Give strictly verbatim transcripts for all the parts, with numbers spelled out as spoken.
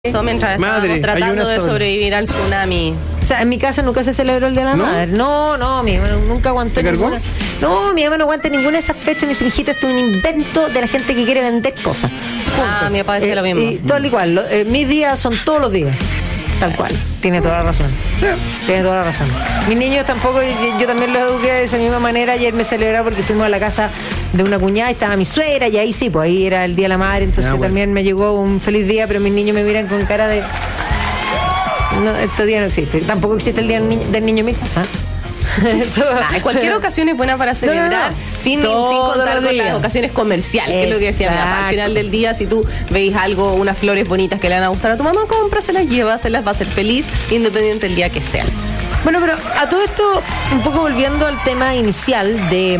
Eso mientras Madre, estábamos tratando de sobrevivir al tsunami. O sea, en mi casa nunca se celebró el Día de la ¿No? Madre. No, no, mi hermano nunca aguantó ¿Te cargó? ninguna. No, mi mamá no aguanta ninguna de esas fechas. Mi hijita, esto es un invento de la gente que quiere vender cosas. Punto. Ah, mi papá decía lo mismo. Y todo igual. Lo, eh, mis días son todos los días. Tal cual. Tiene toda la razón. Tiene toda la razón. Mis niños tampoco, yo, yo también los eduqué de esa misma manera. Ayer me celebraba porque fuimos a la casa de una cuñada y estaba mi suegra y ahí sí, pues ahí era el Día de la Madre. Entonces Ah, bueno. también me llegó un feliz día, pero mis niños me miran con cara de... No, este día no existe. Tampoco existe el Día del Niño, del niño en mi casa. Eso, Ah, cualquier ocasión es buena para celebrar, No, no, no. sin, sin Todos contar los con días. las ocasiones comerciales, que es lo que decía mi papá. Al Exacto. final del día, si tú veis algo, unas flores bonitas que le van a gustar a tu mamá, cómpraselas, llévaselas, va a ser feliz, independiente del día que sea. Bueno, pero a todo esto, un poco volviendo al tema inicial de,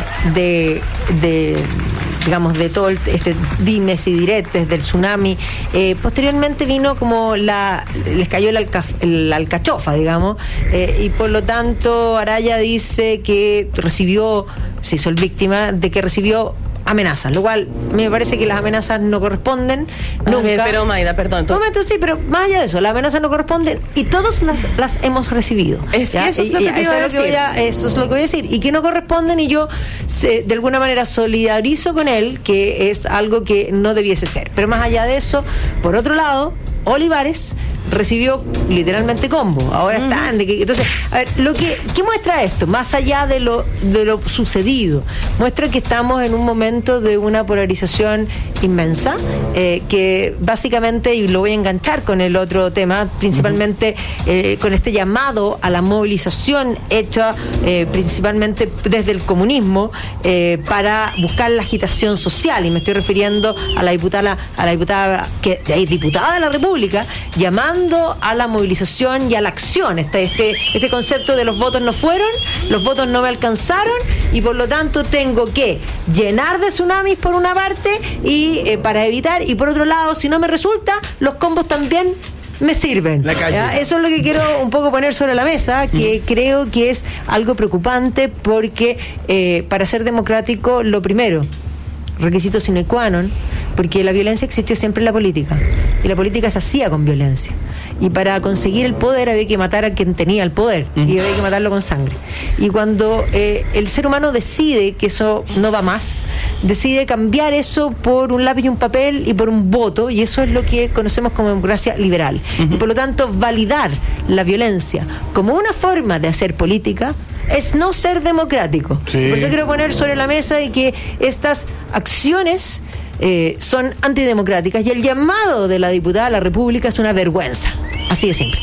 de, de digamos, de todo el- este dimes y diretes del tsunami, eh, posteriormente vino como la, les cayó el, alca, el alcachofa, digamos, eh, y por lo tanto Araya dice que recibió, se hizo el víctima de que recibió amenazas, lo cual me parece que las amenazas no corresponden nunca. A ver, pero Maida, perdón. Un tú- momento, sí, pero más allá de eso, las amenazas no corresponden y todas las, las hemos recibido. Es que ¿ya? eso es lo Y- que y te eso iba a es lo que decir. voy a- Eso es lo que voy a decir. Y que no corresponden y yo se- de alguna manera solidarizo con él, que es algo que no debiese ser. Pero más allá de eso, por otro lado, Olivares recibió literalmente combo. Ahora están. De que, entonces, a ver, lo que, ¿qué muestra esto? Más allá de lo, de lo sucedido, muestra que estamos en un momento de una polarización inmensa, eh, que básicamente, y lo voy a enganchar con el otro tema, principalmente eh, con este llamado a la movilización hecha eh, principalmente desde el comunismo eh, para buscar la agitación social, y me estoy refiriendo a la diputada, a la diputada que es diputada de la República, llamando a la movilización y a la acción. Este, este, este concepto de los votos no fueron, los votos no me alcanzaron, y por lo tanto tengo que llenar de tsunamis por una parte y eh, para evitar, y por otro lado, si no me resulta, los combos también me sirven. La calle. ¿Ya? Eso es lo que quiero un poco poner sobre la mesa, que creo que es algo preocupante porque eh, para ser democrático, lo primero, requisito sine qua non, porque la violencia existió siempre en la política y la política se hacía con violencia, y para conseguir el poder había que matar a quien tenía el poder y había que matarlo con sangre, y cuando eh, el ser humano decide que eso no va más, decide cambiar eso por un lápiz y un papel y por un voto, y eso es lo que conocemos como democracia liberal. Y por lo tanto, validar la violencia como una forma de hacer política es no ser democrático. Sí. Por eso quiero poner sobre la mesa de que estas acciones eh, son antidemocráticas, y el llamado de la diputada a la República es una vergüenza. Así de simple.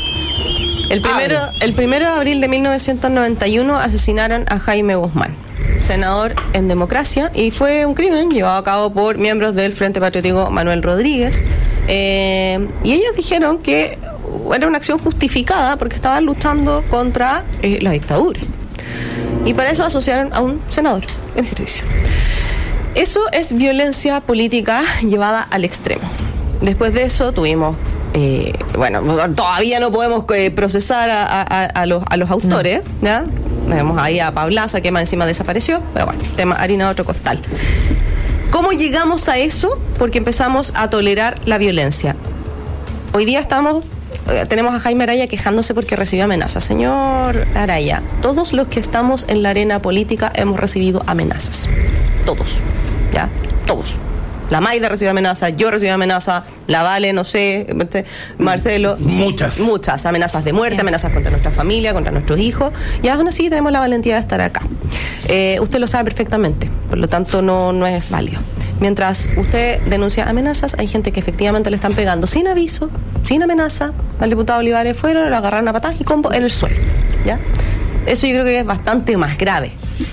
El primero, el primero de abril de mil novecientos noventa y uno asesinaron a Jaime Guzmán, senador en democracia, y fue un crimen llevado a cabo por miembros del Frente Patriótico Manuel Rodríguez, eh, y ellos dijeron que era una acción justificada porque estaban luchando contra eh, la dictadura, y para eso asociaron a un senador en ejercicio. Eso es violencia política llevada al extremo. Después de eso tuvimos, eh, bueno, todavía no podemos eh, procesar a, a- a los, a los autores, ¿ya? Tenemos ahí a Pablaza, que más encima desapareció, pero bueno, tema harina de otro costal. ¿Cómo llegamos a eso? Porque empezamos a tolerar la violencia. Hoy día estamos, eh, tenemos a Jaime Araya quejándose porque recibió amenazas. Señor Araya, todos los que estamos en la arena política hemos recibido amenazas. Todos, ¿ya? Todos. La Maida recibió amenazas, yo recibí amenazas, la Vale, no sé, este, Marcelo. Muchas. Muchas amenazas de muerte, amenazas contra nuestra familia, contra nuestros hijos, y aún así tenemos la valentía de estar acá. Eh, usted lo sabe perfectamente, por lo tanto no, no es válido. Mientras usted denuncia amenazas, hay gente que efectivamente le están pegando sin aviso, sin amenaza. Al diputado Olivares fueron, lo agarraron a patadas y combo en el suelo, ¿ya? Eso yo creo que es bastante más grave.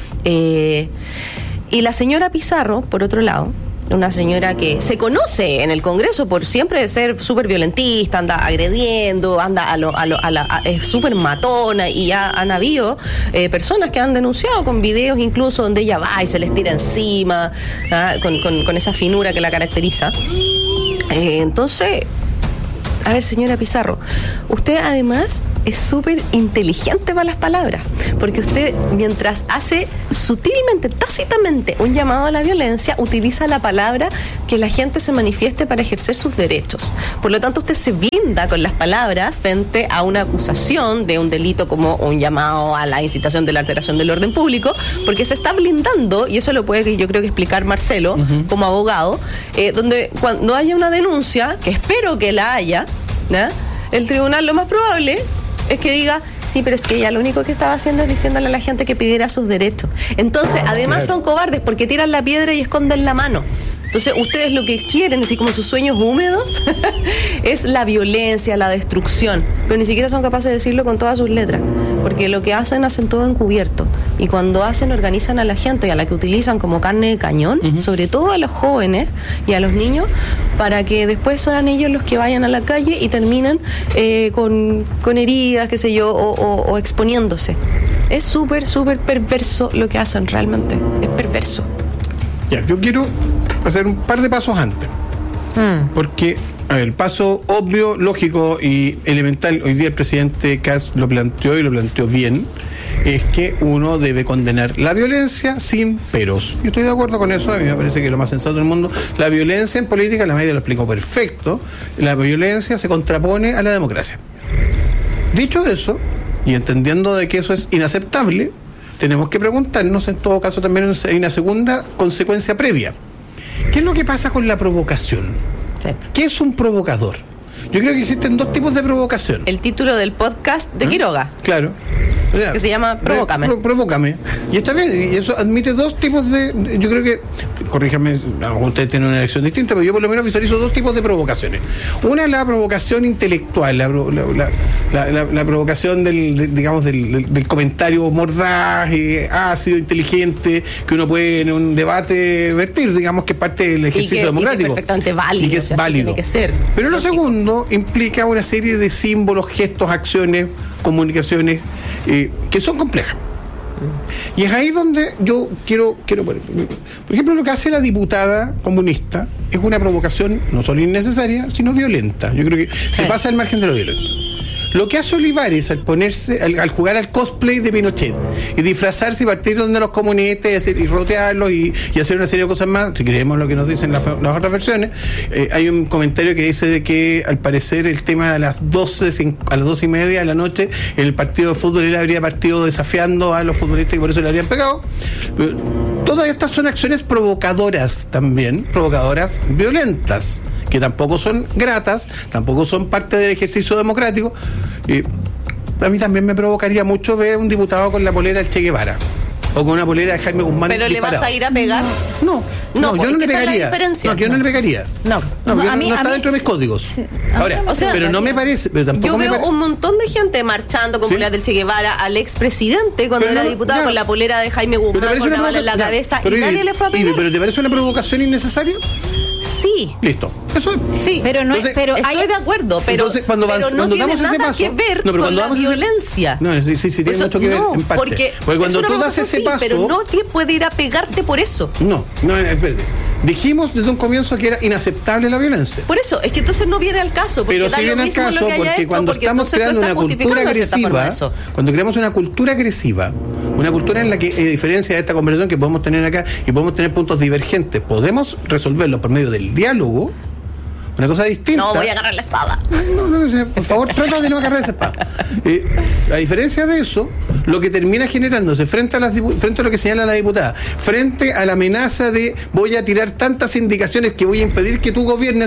Eh, y la señora Pizarro, por otro lado, una señora que se conoce en el Congreso por siempre ser súper violentista, anda agrediendo, anda a lo, a lo, a la, a- es súper matona, y ya han habido eh, personas que han denunciado con videos incluso donde ella va y se les tira encima, ¿ah? con, con, con esa finura que la caracteriza. Eh, entonces, a ver, señora Pizarro, usted además es súper inteligente para las palabras, porque usted, mientras hace sutilmente, tácitamente un llamado a la violencia, utiliza la palabra que la gente se manifieste para ejercer sus derechos. Por lo tanto, usted se blinda con las palabras frente a una acusación de un delito como un llamado a la incitación de la alteración del orden público, porque se está blindando, y eso lo puede, yo creo que explicar Marcelo, uh-huh, como abogado, eh, donde cuando haya una denuncia, que espero que la haya, ¿no?, el tribunal lo más probable es que diga, sí, pero es que ella lo único que estaba haciendo es diciéndole a la gente que pidiera sus derechos. Entonces, además son cobardes porque tiran la piedra y esconden la mano. Entonces, ustedes lo que quieren, así como sus sueños húmedos, es la violencia, la destrucción. Pero ni siquiera son capaces de decirlo con todas sus letras. Porque lo que hacen, hacen todo encubierto. Y cuando hacen, organizan a la gente, y a la que utilizan como carne de cañón, uh-huh, sobre todo a los jóvenes y a los niños, para que después sean ellos los que vayan a la calle y terminen eh, con, con heridas, qué sé yo, o, o, o exponiéndose. Es súper, súper perverso lo que hacen realmente. Es perverso. Ya, yo quiero hacer un par de pasos antes. Mm. Porque, a ver, el paso obvio, lógico y elemental, hoy día el presidente Kast lo planteó y lo planteó bien, es que uno debe condenar la violencia sin peros. Yo estoy de acuerdo con eso, a mí me parece que es lo más sensato del mundo. La violencia en política, la media lo explicó perfecto, la violencia se contrapone a la democracia. Dicho eso, y entendiendo de que eso es inaceptable, tenemos que preguntarnos, en todo caso, también hay una segunda consecuencia previa. ¿Qué es lo que pasa con la provocación? Sí. ¿Qué es un provocador? Yo creo que existen dos tipos de provocación. El título del podcast de ¿Mm? Quiroga. Claro. O sea, que se llama Provócame. Pro, provócame. Y está bien, y eso admite dos tipos de... Yo creo que, corríjame, a lo mejor ustedes tienen una elección distinta, pero yo por lo menos visualizo dos tipos de provocaciones. Una es la provocación intelectual, la, la, la, la, la provocación del, de, digamos, del, del, del comentario mordaz, eh, ácido, inteligente, que uno puede en un debate vertir, digamos, que es parte del ejercicio y que, democrático. Y que es perfectamente válido. Y que es o sea, válido. Tiene que ser. Pero lo lógico. Segundo implica una serie de símbolos, gestos, acciones, comunicaciones, eh, que son complejas. Y es ahí donde yo quiero, quiero poner. Por ejemplo, lo que hace la diputada comunista es una provocación no solo innecesaria, sino violenta. Yo creo que sí. Se pasa al margen de lo violento. Lo que hace Olivares al ponerse, al, al jugar al cosplay de Pinochet y disfrazarse y partir donde los comunistas y, hacer, y rotearlos y, y hacer una serie de cosas más, si creemos lo que nos dicen las, las otras versiones, eh, hay un comentario que dice de que al parecer el tema de las doce, a las doce y media de la noche, el partido de fútbol él habría partido desafiando a los futbolistas y por eso le habrían pegado. Pero todas estas son acciones provocadoras también, provocadoras violentas, que tampoco son gratas, tampoco son parte del ejercicio democrático. Y a mí también me provocaría mucho ver a un diputado con la polera del Che Guevara o con una polera de Jaime Guzmán. ¿Pero disparado. Le vas a ir a pegar? No, no, no yo no le pegaría. No, yo no, no le pegaría. No, no, no, yo a mí, no está a dentro mí, de mis códigos. Sí. Ahora, o sea, pero no me parece, pero tampoco yo me veo pare... un montón de gente marchando con ¿sí? poleras del Che Guevara al expresidente cuando pero era no, diputado ya. Con la polera de Jaime Guzmán con la bala en la ya. Cabeza pero y nadie le fue a pegar. ¿Pero te parece una provocación innecesaria? Sí. Listo. Eso es. Sí, pero no entonces, es, pero estoy hay, de acuerdo, pero, entonces, cuando pero vas, no cuando tiene damos nada ese paso, que ver no, pero con la violencia. Ese, no, sí, sí, sí tiene eso, mucho que ver no, en parte. Porque, porque cuando tú das ese sí, paso, pero nadie puede ir a pegarte por eso. No, no, espérate. Dijimos desde un comienzo que era inaceptable la violencia. Por eso, es que entonces no viene al caso. Pero sí viene al caso porque hecho, cuando porque estamos creando una cultura agresiva, cuando creamos una cultura agresiva, una cultura en la que, a diferencia de esta conversación que podemos tener acá y podemos tener puntos divergentes, podemos resolverlo por medio del diálogo. Una cosa distinta. No, voy a agarrar la espada. No, no, no, por favor, trata de no agarrar esa espada. Eh, a diferencia de eso, lo que termina generándose frente a, las, frente a lo que señala la diputada, frente a la amenaza de voy a tirar tantas indicaciones que voy a impedir que tú gobiernes